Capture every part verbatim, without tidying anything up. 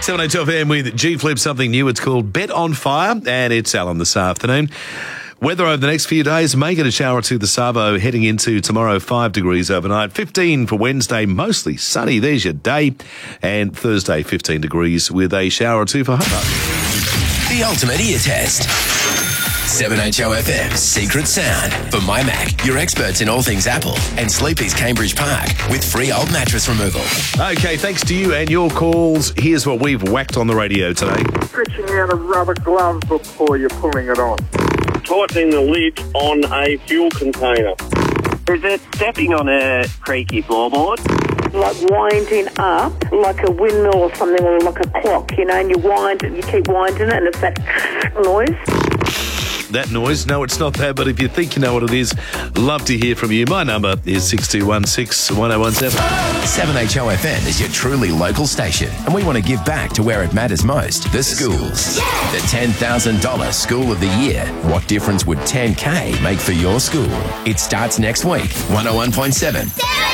seven H F M with G-Flip, something new. It's called Bet on Fire, and it's Alan this afternoon. Weather over the next few days, may get a shower or two the Savo heading into tomorrow, five degrees overnight, fifteen for Wednesday, mostly sunny. There's your day. And Thursday, fifteen degrees with a shower or two for Hobart. The ultimate ear test. seven H O F M's Secret Sound for My Mac, your experts in all things Apple, and Sleepy's Cambridge Park with free old mattress removal. Okay, thanks to you and your calls. Here's what we've whacked on the radio today. Stretching out a rubber glove before you're pulling it on. Tightening the lid on a fuel container. Is it stepping on a creaky floorboard? Like winding up, like a windmill or something, or like a clock, you know, and you wind it, you keep winding it, and it's that noise. That noise. No, it's not that, but if you think you know what it is, love to hear from you. My number is six two one six, one oh one seven. seven H O F M is your truly local station, and we want to give back to where it matters most, the schools. Yeah. The ten thousand dollars School of the Year. What difference would ten K make for your school? It starts next week. one oh one point seven.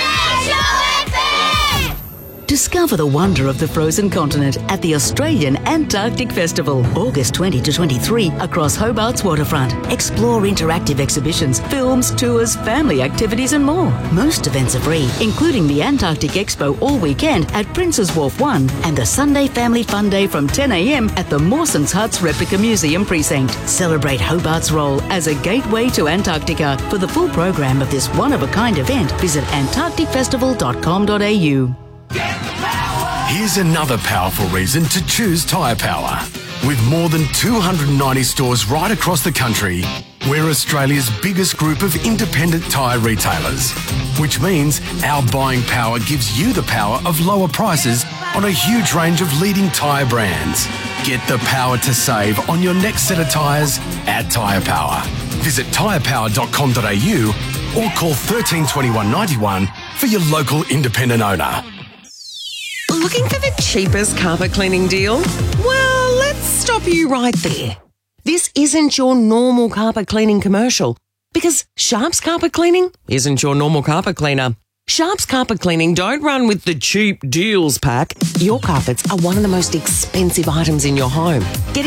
Discover the wonder of the frozen continent at the Australian Antarctic Festival, August twentieth to twenty-third, across Hobart's waterfront. Explore interactive exhibitions, films, tours, family activities and more. Most events are free, including the Antarctic Expo all weekend at Prince's Wharf one and the Sunday Family Fun Day from ten a m at the Mawson's Huts Replica Museum Precinct. Celebrate Hobart's role as a gateway to Antarctica. For the full program of this one-of-a-kind event, visit antarctic festival dot com dot a u. Here's another powerful reason to choose Tyre Power. With more than two hundred ninety stores right across the country, we're Australia's biggest group of independent tyre retailers, which means our buying power gives you the power of lower prices on a huge range of leading tyre brands. Get the power to save on your next set of tyres at Tyre Power. Visit tyre power dot com dot a u or call thirteen twenty-one ninety-one for your local independent owner. Looking for the cheapest carpet cleaning deal? Well, let's stop you right there. This isn't your normal carpet cleaning commercial, because Sharp's Carpet Cleaning isn't your normal carpet cleaner. Sharp's Carpet Cleaning don't run with the cheap deals pack. Your carpets are one of the most expensive items in your home. Get